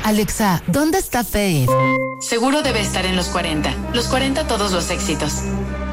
Alexa, ¿dónde está Faith? Seguro debe estar en los 40. Los 40 todos los éxitos.